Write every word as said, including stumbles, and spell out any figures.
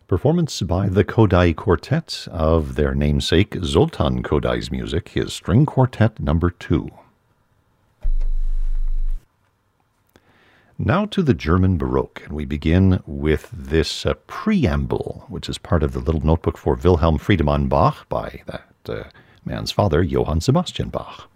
Performance by the Kodály Quartet of their namesake Zoltán Kodály's music, his String Quartet number two. Now to the German Baroque, and we begin with this uh, preamble, which is part of the little notebook for Wilhelm Friedemann Bach by that uh, man's father, Johann Sebastian Bach.